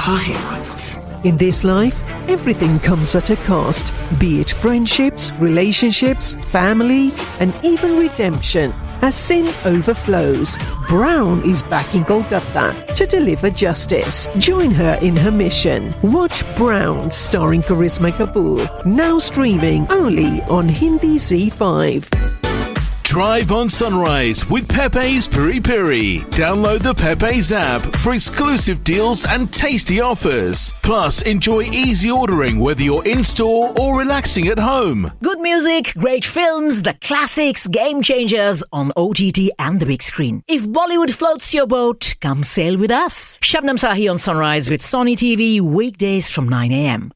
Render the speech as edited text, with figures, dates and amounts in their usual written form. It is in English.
In this life, everything comes at a cost, be it friendships, relationships, family, and even redemption. As sin overflows, Brown is back in Golgotha to deliver justice. Join her in her mission. Watch Brown, starring Karisma Kapoor, now streaming only on Hindi Z5. Drive on Sunrise with Pepe's Piri Piri. Download the Pepe's app for exclusive deals and tasty offers. Plus, enjoy easy ordering whether you're in-store or relaxing at home. Good music, great films, the classics, game changers on OTT and the big screen. If Bollywood floats your boat, come sail with us. Shabnam Sahi on Sunrise with Sony TV, weekdays from 9 a.m.